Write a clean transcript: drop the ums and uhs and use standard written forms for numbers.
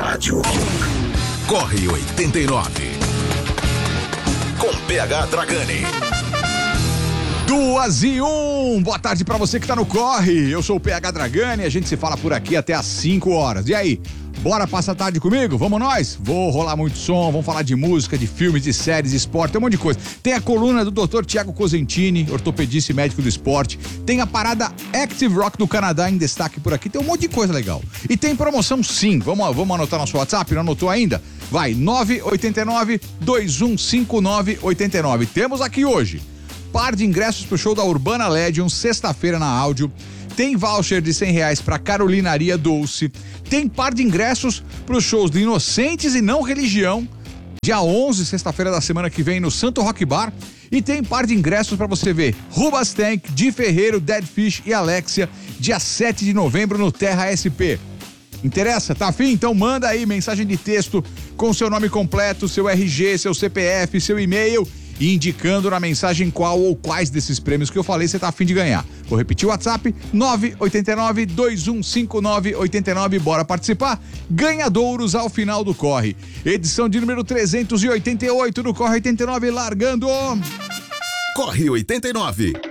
rádio. Corre 89. Com PH Dragani. 2:01. Boa tarde pra você que tá no Corre. Eu sou o PH Dragani e a gente se fala por aqui até às 5 horas. E aí? Bora passar a tarde comigo? Vamos nós? Vou rolar muito som, vamos falar de música, de filmes, de séries, de esporte, tem um monte de coisa. Tem a coluna do Dr. Tiago Cosentini, ortopedista e médico do esporte. Tem a parada Active Rock do Canadá em destaque por aqui. Tem um monte de coisa legal. E tem promoção sim. Vamos anotar nosso WhatsApp? Não anotou ainda? Vai, 989-2159-89. Temos aqui hoje par de ingressos pro show da Urbana Legend, sexta-feira na Áudio. Tem voucher de R$100 pra Carolinaria Dolce. Tem par de ingressos pros shows de Inocentes e Não Religião, dia 11, sexta-feira da semana que vem, no Santo Rock Bar. E tem par de ingressos pra você ver Rubas Tank, Di Ferreiro, Dead Fish e Alexia, dia 7 de novembro no Terra SP. Interessa? Tá afim? Então manda aí mensagem de texto com seu nome completo, seu RG, seu CPF, seu e-mail, e indicando na mensagem qual ou quais desses prêmios que eu falei você tá afim de ganhar. Vou repetir o WhatsApp, 989-2159-89. Bora participar? Ganhadouros ao final do Corre. Edição de número 388 do Corre 89, largando. Corre 89.